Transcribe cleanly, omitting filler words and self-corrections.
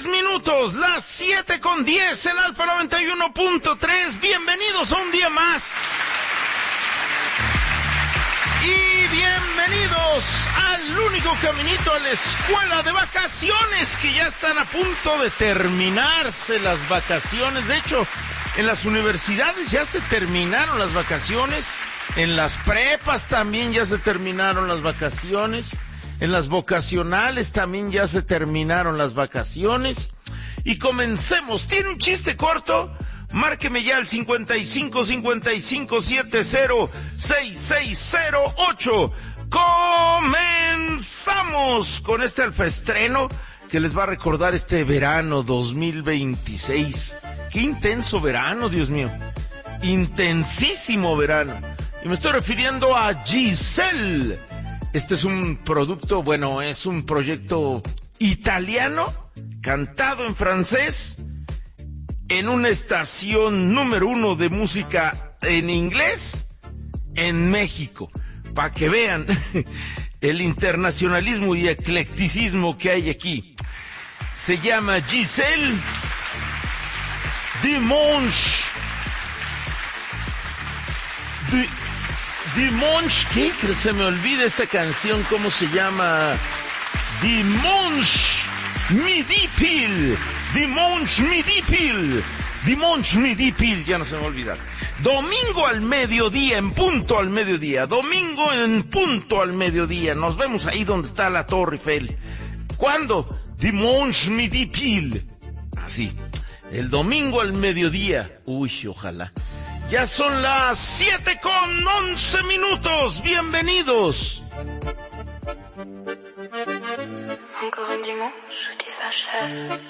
minutos, las 7:10 en Alfa 91.3. Bienvenidos a un día más. Y bienvenidos al único caminito a la escuela de vacaciones, que ya están a punto de terminarse las vacaciones. De hecho, en las universidades ya se terminaron las vacaciones, en las prepas también ya se terminaron las vacaciones, en las vocacionales también ya se terminaron las vacaciones. Y comencemos. ¿Tiene un chiste corto? Márqueme ya al 55 55 70 6608. Comenzamos con este alfaestreno que les va a recordar este verano 2026. Qué intenso verano, Dios mío. Intensísimo verano. Y me estoy refiriendo a Giselle. Este es un producto, bueno, es un proyecto italiano, cantado en francés, en una estación número 1 de música en inglés, en México. Para que vean el internacionalismo y eclecticismo que hay aquí. Se llama Giselle Dimanche. Dimanche, ¿qué? Que se me olvida esta canción, ¿cómo se llama? Dimanche Midi Pile. Dimanche Midi Pile. Dimanche Midi Pile, ya no se me va a olvidar. Domingo al mediodía, en punto al mediodía. Domingo en punto al mediodía. Nos vemos ahí donde está la Torre Eiffel. ¿Cuándo? Dimanche Midi Pile. Así. El domingo al mediodía. Uy, ojalá. Ya son las 7:11. Bienvenidos. Encore un dimanche qui s'achève.